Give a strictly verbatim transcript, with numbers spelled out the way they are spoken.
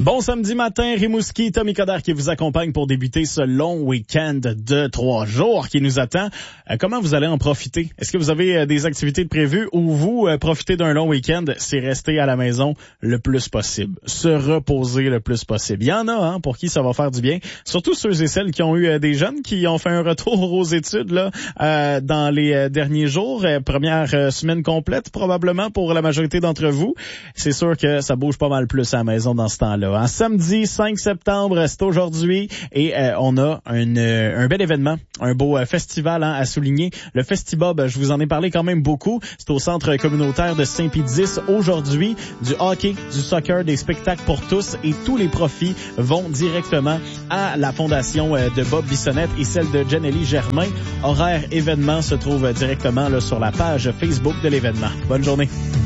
Bon samedi matin, Rimouski, Tommy Coderre qui vous accompagne pour débuter ce long week-end de trois jours qui nous attend. Euh, comment vous allez en profiter? Est-ce que vous avez euh, des activités de prévues ou vous euh, profitez d'un long week-end? C'est rester à la maison le plus possible. Se reposer le plus possible. Il y en a hein, pour qui ça va faire du bien. Surtout ceux et celles qui ont eu euh, des jeunes qui ont fait un retour aux études là euh, dans les euh, derniers jours. Euh, première euh, semaine complète probablement pour la majorité d'entre vous. C'est sûr que ça bouge pas mal plus à la maison dans ce temps-là. En samedi cinq septembre, c'est aujourd'hui et euh, on a un, euh, un bel événement, un beau euh, festival hein, à souligner. Le Festibob, je vous en ai parlé quand même beaucoup. C'est au centre communautaire de Saint-Pédis aujourd'hui. Du hockey, du soccer, des spectacles pour tous et tous les profits vont directement à la fondation euh, de Bob Bissonnette et celle de Janelli Germain. Horaire événement se trouve directement là, sur la page Facebook de l'événement. Bonne journée.